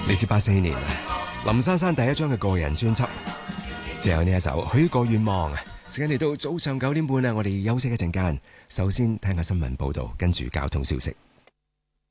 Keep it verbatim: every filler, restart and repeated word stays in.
嚟自八四年林珊珊第一張嘅個人專輯，只有呢一首許個願望。時間嚟到早上九點半啦，我哋休息一陣間，首先聽下新聞報道，跟住交通消息。